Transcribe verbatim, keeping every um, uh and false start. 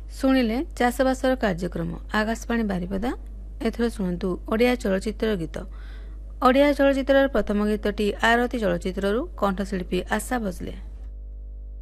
ଶୁଣିଲେ ଚାଷବାସର କାର୍ଯ୍ୟକ୍ରମ ଆକାଶବାଣୀ ବାରିପଦା। ଏଥର ଶୁଣନ୍ତୁ ଓଡ଼ିଆ ଚଳଚ୍ଚିତ୍ର ଗୀତ। ଓଡ଼ିଆ ଚଳଚ୍ଚିତ୍ରର ପ୍ରଥମ ଗୀତଟି ଆରତୀ ଚଳଚ୍ଚିତ୍ରରୁ କଣ୍ଠଶିଳ୍ପୀ ଆଶା ଭୋସଲେ।